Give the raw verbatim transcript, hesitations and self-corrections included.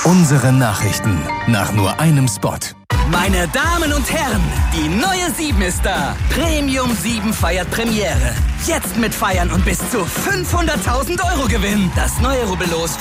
Unsere Nachrichten nach nur einem Spot. Meine Damen und Herren, die neue sieben ist da. Premium sieben feiert Premiere. Jetzt mit Feiern und bis zu fünfhunderttausend Euro Gewinn. Das neue Rubbellos